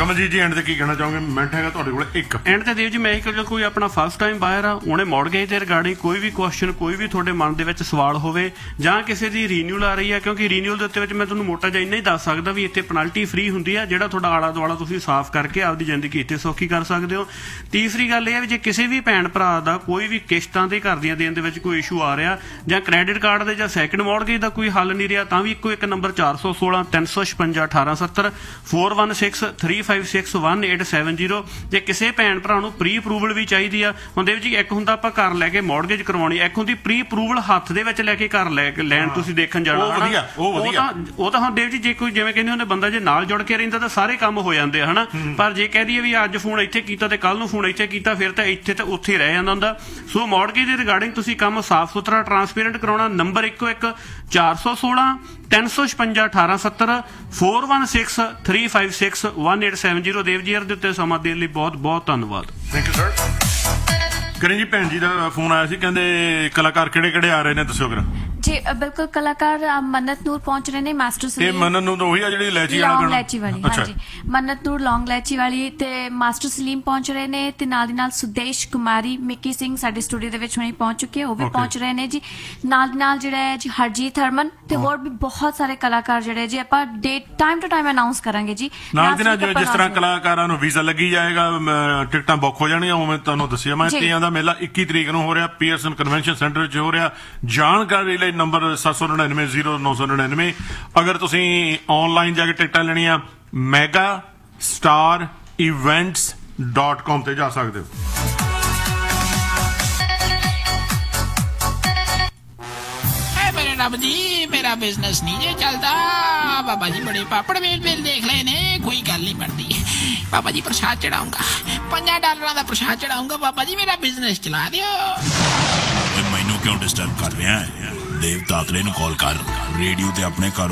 ਕਮਲਜੀਤ ਜੀ ਐਂਡ ਤੇ ਕੀ ਕਹਿਣਾ ਚਾਹੋਗੇ? ਮਿੰਟ ਹੈਗਾ ਤੁਹਾਡੇ ਕੋਲ ਇੱਕ। ਐਂਡ ਤੇ ਦੇਵ ਜੀ ਮੈਂ ਇਹ ਕਹਿੰਦਾ, ਕੋਈ ਆਪਣਾ ਫਸਟ ਟਾਈਮ ਬਾਇਰ ਆ, ਉਹਨੇ ਮੌਰਗੇਜ ਦੇ ਰਿਗਾਰਡਿੰਗ ਕੋਈ ਵੀ ਕੁਐਸਚਨ, ਕੋਈ ਵੀ ਤੁਹਾਡੇ ਮਨ ਦੇ ਵਿੱਚ ਸਵਾਲ ਹੋਵੇ, ਜਾਂ ਕਿਸੇ ਦੀ ਰੀਨਿਊਲ ਆ ਰਹੀ ਹੈ, ਕਿਉਂਕਿ ਰੀਨਿਊਲ ਦੇ ਉੱਤੇ ਵਿੱਚ ਮੈਂ ਤੁਹਾਨੂੰ ਮੋਟਾ ਜਿਹਾ ਇੰਨਾ ਹੀ ਦੱਸ ਸਕਦਾ ਵੀ ਇੱਥੇ ਪੈਨਲਟੀ ਫ੍ਰੀ ਹੁੰਦੀ ਆ, ਜਿਹੜਾ ਤੁਹਾਡਾ ਆਲਾ ਦੁਆਲਾ ਤੁਸੀਂ ਸਾਫ਼ ਕਰਕੇ ਆਪਦੀ ਜ਼ਿੰਦਗੀ ਇੱਥੇ ਸੌਖੀ ਕਰ ਸਕਦੇ ਹੋ। ਤੀਸਰੀ ਗੱਲ ਇਹ ਹੈ ਵੀ ਜੇ ਕਿਸੇ ਵੀ ਭੈਣ ਭਰਾ ਦਾ ਕੋਈ ਵੀ ਕਿਸ਼ਤਾਂ ਦੇ ਘਰ ਦੀਆਂ ਦੇਣ ਦੇ ਵਿੱਚ ਕੋਈ ਇਸ਼ੂ ਆ ਰਿਹਾ, ਜਾਂ ਕ੍ਰੈਡਿਟ ਕਾਰਡ ਦੇ ਜਾਂ ਸੈਕਿੰਡ ਮੌਰਗੇਜ ਦਾ ਕੋਈ ਹੱਲ ਨਹੀਂ ਰਿਹਾ, ਤਾਂ ਵੀ ਇੱਕੋ ਇੱਕ ਨੰਬਰ 416 356 1870 416 356 1870। ਜੇ ਕਿਸੇ ਭੈਣ ਭਰਾ ਨੂੰ ਪ੍ਰੀ ਅਪਰੂਵਲ ਵੀ ਚਾਹੀਦੀ ਆ, ਹੁਣ ਦੇਵ ਜੀ ਇੱਕ ਹੁੰਦਾ ਆਪਾਂ ਘਰ ਲੈ ਕੇ ਮੌਰਗੇਜ ਕਰਵਾਉਣੀ, ਇੱਕ ਹੁੰਦੀ ਪ੍ਰੀ ਅਪਰੂਵਲ ਹੱਥ ਦੇ ਵਿੱਚ ਲੈ ਕੇ ਘਰ ਲੈਣ ਤੁਸੀਂ ਦੇਖਣ ਜਾਣਾ, ਉਹ ਤਾਂ ਹੁਣ ਦੇਵ ਜੀ ਜੇ ਕੋਈ ਜਿਵੇਂ ਕਹਿੰਦੇ ਹੁੰਦੇ ਬੰਦਾ ਜੇ ਨਾਲ ਜੁੜ ਕੇ ਰਹਿੰਦਾ ਤਾਂ ਸਾਰੇ ਕੰਮ ਹੋ ਜਾਂਦੇ ਆ ਹਨਾ, ਪਰ ਜੇ ਕਹਿ ਦਈਏ ਵੀ ਅੱਜ ਫੋਨ ਇੱਥੇ ਕੀਤਾ ਤੇ ਕੱਲ ਨੂੰ ਫੋਨ ਇੱਥੇ ਕੀਤਾ, ਫਿਰ ਤਾਂ ਇੱਥੇ ਤੇ ਉੱਥੇ ਰਹਿ ਜਾਂਦਾ ਹੁੰਦਾ। ਸੋ ਮੌਰਗੇਜ ਦੇ ਰਿਗਾਰਡਿੰਗ ਤੁਸੀਂ ਕੰਮ ਸਾਫ਼ ਸੁਥਰਾ ਟਰਾਂਸਪੇਰੈਂਟ ਕਰਾਉਣਾ, ਨੰਬਰ ਇੱਕੋ ਇੱਕ 416 356 1870 416 356 1870। ਦੇਵ ਜੀ ਦੇ ਉੱਤੇ ਸਮਾਂ ਦੇਣ ਲਈ ਬਹੁਤ ਬਹੁਤ ਧੰਨਵਾਦ। Thank you sir. ਕਰੀ ਜੀ ਭੈਣ ਜੀ ਦਾ ਫੋਨ ਆਇਆ ਸੀ, ਕਹਿੰਦੇ ਕਲਾਕਾਰ ਕਿਹੜੇ ਕਿਹੜੇ ਆ ਰਹੇ ਨੇ ਦੱਸਿਓ ਕਰਾਂ ਜੀ। ਬਿਲਕੁਲ, ਕਲਾਕਾਰ ਮੰਨਤ ਨੂਰ ਪਹੁੰਚ ਰਹੇ ਨੇ, ਮਾਸਟਰ ਸਲੀਮ। ਇਹ ਮੰਨਤ ਨੂਰ ਉਹੀ ਆ ਜਿਹੜੀ ਇਲਾਇਚੀ ਵਾਲਾ ਲੌਂਗ ਇਲਾਇਚੀ ਵਾਲੀ, ਹਾਂਜੀ ਮੰਨਤ ਨੂਰ ਲੌਂਗ ਇਲਾਇਚੀ ਵਾਲੀ, ਤੇ ਮਾਸਟਰ ਸਲੀਮ ਪਹੁੰਚ ਰਹੇ ਨੇ, ਤੇ ਨਾਲ ਦੀ ਨਾਲ ਸੁਦੇਸ਼ ਕੁਮਾਰੀ, ਮਿੱਕੀ ਸਿੰਘ ਸਾਡੇ ਸਟੂਡੀਓ ਦੇ ਵਿੱਚ ਹੁਣੇ ਪਹੁੰਚ ਚੁੱਕੇ, ਉਹ ਵੀ ਪਹੁੰਚ ਰਹੇ ਨੇ ਜੀ। ਨਾਲ ਦੀ ਨਾਲ ਜਿਹੜਾ ਹੈ ਜੀ ਹਰਜੀਤ ਹਰਮਨ, ਤੇ ਹੋਰ ਵੀ ਬਹੁਤ ਸਾਰੇ ਕਲਾਕਾਰ ਜਿਹੜੇ ਜੀ ਆਪਾਂ date time to time announce ਕਰਾਂਗੇ ਜੀ। ਨਾਲ ਦੀ ਨਾਲ ਜਿਸ ਤਰ੍ਹਾਂ ਕਲਾਕਾਰਾਂ ਨੂੰ ਵੀਜ਼ਾ ਲੱਗੀ ਜਾਏਗਾ, ਟਿਕਟਾਂ ਬੁੱਕ ਹੋ ਜਾਣਗੀਆਂ, ਉਵੇਂ ਤੁਹਾਨੂੰ ਦੱਸਿਆ ਮੈਂ। ਤੀਆਂ ਦਾ ਮੇਲਾ 21 ਤਰੀਕ ਨੂੰ ਹੋ ਰਿਹਾ, ਪੀਅਰਸਨ ਕਨਵੈਨਸ਼ਨ ਸੈਂਟਰ 'ਚ ਹੋ ਰਿਹਾ। ਜਾਣਕਾਰੀ ਲਈ ਨੰਬਰ 7990999। ਅਗਰ ਤੁਸੀਂ ਆਨਲਾਈਨ ਜਾ ਕੇ ਟਿਕਟਾਂ ਲੈਣੀਆਂ megastarevents.com ਤੇ ਜਾ ਸਕਦੇ ਹੋ। रब जी मेरा बिजनेस नहीं जे चलता, बाबा जी बड़े पापड़ बेल देख ले ने, कोई गल नहीं बनती। बाबा जी प्रसाद चढ़ाऊंगा, $5 का प्रसाद चढ़ाऊंगा, बाबा जी मेरा बिजनेस चला दियो। मैनू क्यों डिस्टर्ब कर रहे हैं? देव तातले नूं कॉल कर, रेडियो ते अपने